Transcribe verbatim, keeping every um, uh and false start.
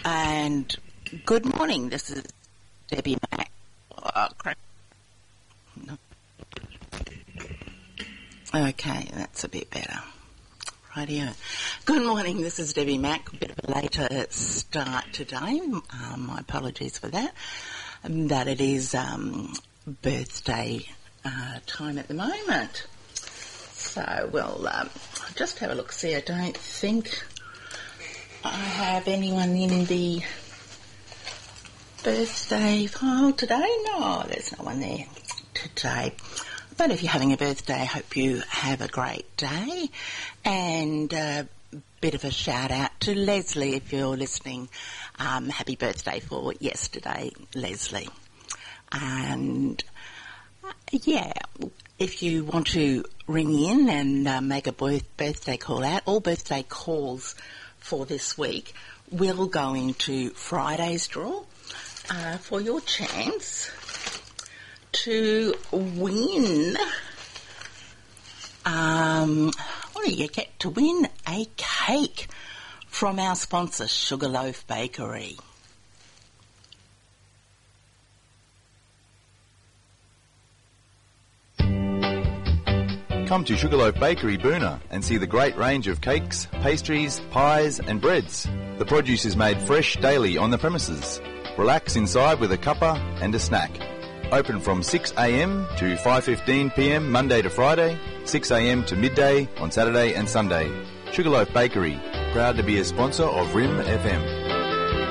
And good morning, this is Debbie Mack. Oh, crap. No. Okay, that's a bit better. Rightio. Good morning, this is Debbie Mack. A bit of a later start today. Um, my apologies for that. Um, that it is um, birthday uh, time at the moment. So, well, um, I'll just have a look, see, I don't think I have anyone in the birthday file today. No, there's no one there today. But if you're having a birthday, I hope you have a great day. And a bit of a shout out to Leslie if you're listening. Um, happy birthday for yesterday, Leslie. And uh, yeah, if you want to ring in and uh, make a birthday call out, all birthday calls for this week will go into Friday's draw uh, for your chance to win. Um, what do you get? To win a cake from our sponsor, Sugarloaf Bakery. Come to Sugarloaf Bakery, Boonah, and see the great range of cakes, pastries, pies and breads. The produce is made fresh daily on the premises. Relax inside with a cuppa and a snack. Open from six a m to five fifteen p m Monday to Friday, six a m to midday on Saturday and Sunday. Sugarloaf Bakery, proud to be a sponsor of R I M F M.